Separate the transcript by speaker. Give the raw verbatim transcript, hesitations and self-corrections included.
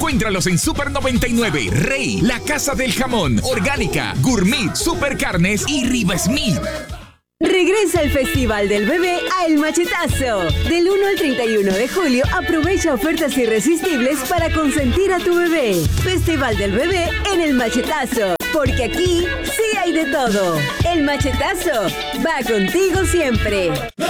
Speaker 1: Encuéntralos en Super noventa y nueve, Rey, La Casa del Jamón, Orgánica, Gourmet, Super Carnes y Riva Smith.
Speaker 2: Regresa el Festival del Bebé a El Machetazo. Del uno al treinta y uno de julio, aprovecha ofertas irresistibles para consentir a tu bebé. Festival del Bebé en El Machetazo. Porque aquí sí hay de todo. El Machetazo va contigo siempre.